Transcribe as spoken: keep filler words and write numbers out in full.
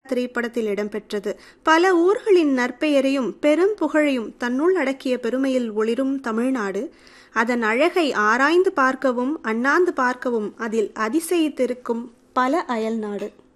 திரைப்படத்தில் இடம்பெற்றது. பல ஊர்களின் நற்பெயரையும் பெரும் புகழையும் தன்னுள் அடக்கிய பெருமையில் ஒளிரும் தமிழ்நாடு, அதன் அழகை ஆராய்ந்து பார்க்கவும் அண்ணாந்து பார்க்கவும் அதில் அதிசயித்திருக்கும் பல அயல் நாடு.